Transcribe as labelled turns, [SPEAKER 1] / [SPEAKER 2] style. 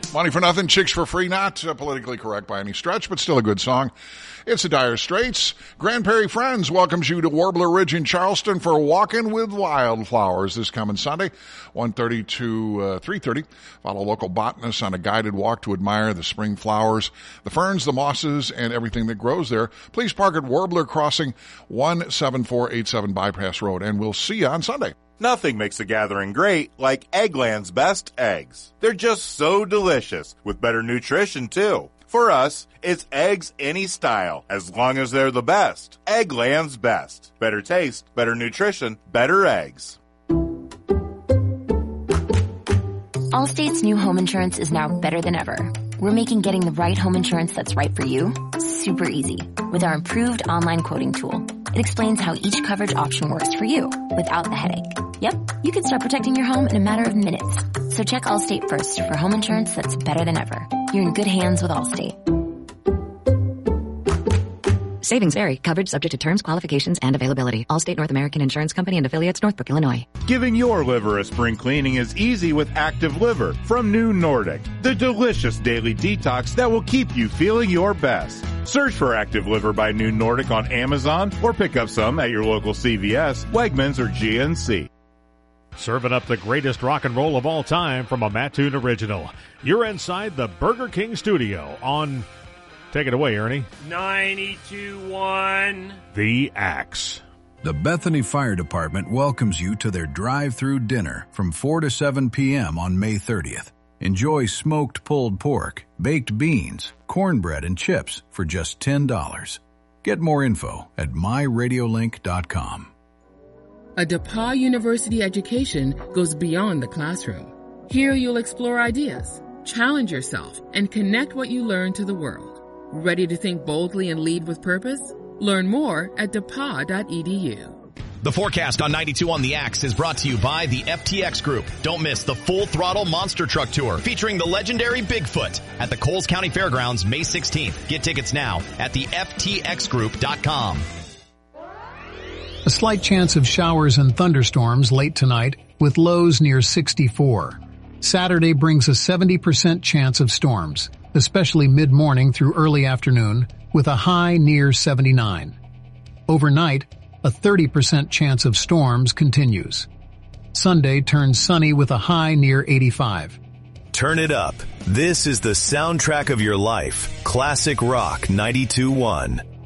[SPEAKER 1] Money for Nothing, Chicks for Free, not politically correct by any stretch, but still a good song. It's the Dire Straits. Grand Prairie Friends welcomes you to Warbler Ridge in Charleston for Walking with Wildflowers this coming Sunday, 1:30 to 3:30. Follow local botanists on a guided walk to admire the spring flowers, the ferns, the mosses, and everything that grows there. Please park at Warbler Crossing, 17487 Bypass Road, and we'll see you on Sunday.
[SPEAKER 2] Nothing makes a gathering great like Eggland's best eggs. They're just so delicious, with better nutrition too. For us, it's eggs any style, as long as they're the best. Eggland's best. Better taste, better nutrition, better eggs.
[SPEAKER 3] Allstate's new home insurance is now better than ever. We're making getting the right home insurance that's right for you super easy with our improved online quoting tool. It explains how each coverage option works for you without the headache. Yep, you can start protecting your home in a matter of minutes. So check Allstate first for home insurance that's better than ever. You're in good hands with Allstate.
[SPEAKER 4] Savings vary. Coverage subject to terms, qualifications, and availability. Allstate North American Insurance Company and affiliates, Northbrook, Illinois.
[SPEAKER 2] Giving your liver a spring cleaning is easy with Active Liver from New Nordic, the delicious daily detox that will keep you feeling your best. Search for Active Liver by New Nordic on Amazon or pick up some at your local CVS, Wegmans, or GNC.
[SPEAKER 5] Serving up the greatest rock and roll of all time from a Mattoon original. You're inside the Burger King studio on... Take it away, Ernie.
[SPEAKER 6] 92.1
[SPEAKER 5] The Axe.
[SPEAKER 7] The Bethany Fire Department welcomes you to their drive-through dinner from 4 to 7 p.m. on May 30th. Enjoy smoked pulled pork, baked beans, cornbread, and chips for just $10. Get more info at myradiolink.com.
[SPEAKER 8] A DePauw University education goes beyond the classroom. Here you'll explore ideas, challenge yourself, and connect what you learn to the world. Ready to think boldly and lead with purpose? Learn more at depaw.edu.
[SPEAKER 9] The forecast on 92 on the Axe is brought to you by the FTX Group. Don't miss the Full Throttle Monster Truck Tour featuring the legendary Bigfoot at the Coles County Fairgrounds May 16th. Get tickets now at the ftxgroup.com.
[SPEAKER 10] A slight chance of showers and thunderstorms late tonight with lows near 64. Saturday brings a 70% chance of storms, especially mid-morning through early afternoon, with a high near 79. Overnight, a 30% chance of storms continues. Sunday turns sunny with a high near 85.
[SPEAKER 11] Turn it up. This is the soundtrack of your life. Classic Rock 92.1.